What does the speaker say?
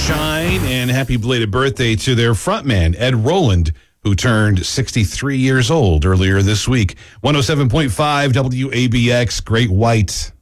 shine, and happy belated birthday to their frontman, Ed Roland, who turned 63 years old earlier this week. 107.5 WABX, Great White.